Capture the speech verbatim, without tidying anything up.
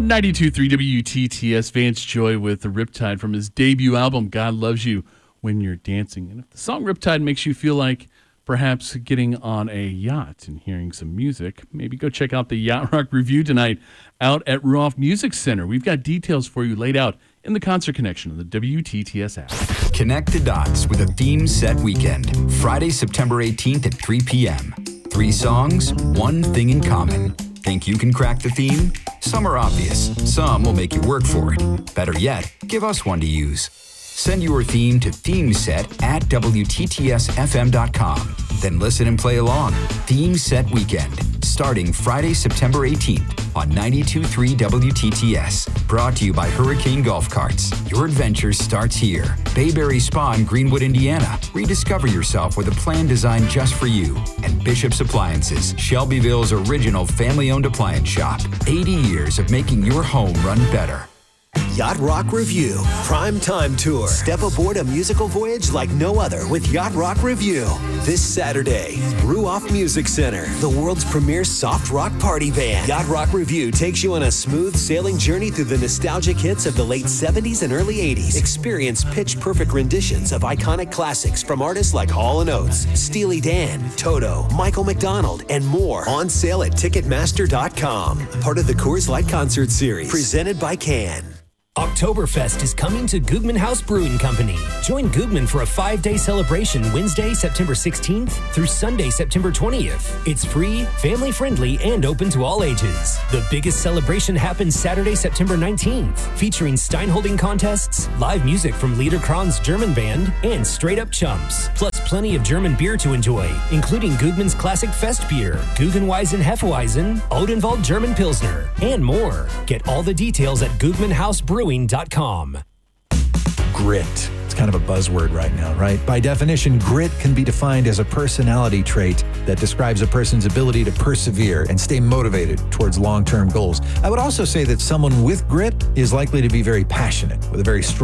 ninety-two point three W T T S, Vance Joy with the Riptide from his debut album, God Loves You When You're Dancing. And if the song Riptide makes you feel like perhaps getting on a yacht and hearing some music, maybe go check out the Yacht Rock Review tonight out at Ruoff Music Center. We've got details for you laid out in the Concert Connection of the W T T S app. Connect the dots with a theme set weekend, Friday, September eighteenth at three p.m. Three songs, one thing in common. Think you can crack the theme? Some are obvious. Some will make you work for it. Better yet, give us one to use. Send your theme to themeset at W T T S F M dot com. Then listen and play along. Theme Set Weekend, starting Friday, September eighteenth on ninety-two point three W T T S. Brought to you by Hurricane Golf Carts. Your adventure starts here. Bayberry Spa in Greenwood, Indiana. Rediscover yourself with a plan designed just for you. And Bishop's Appliances, Shelbyville's original family-owned appliance shop. eighty years of making your home run better. Yacht Rock Review, Prime Time Tour. Step aboard a musical voyage like no other with Yacht Rock Review. This Saturday, Ruoff Music Center, the world's premier soft rock party band. Yacht Rock Review takes you on a smooth sailing journey through the nostalgic hits of the late seventies and early eighties. Experience pitch-perfect renditions of iconic classics from artists like Hall and Oates, Steely Dan, Toto, Michael McDonald, and more. On sale at Ticketmaster dot com. Part of the Coors Light Concert Series. Presented by Can. Oktoberfest is coming to Gugman House Brewing Company. Join Gugman for a five-day celebration Wednesday, September sixteenth through Sunday, September twentieth. It's free, family-friendly, and open to all ages. The biggest celebration happens Saturday, September nineteenth, featuring Steinholding contests, live music from Liederkranz German Band, and straight-up chumps. Plus plenty of German beer to enjoy, including Gugman's classic Fest beer, Guggenweisen Hefeweizen, Odenwald German Pilsner, and more. Get all the details at Gugman House Brewing dot com. Grit. It's kind of a buzzword right now, right? By definition, grit can be defined as a personality trait that describes a person's ability to persevere and stay motivated towards long-term goals. I would also say that someone with grit is likely to be very passionate, with a very strong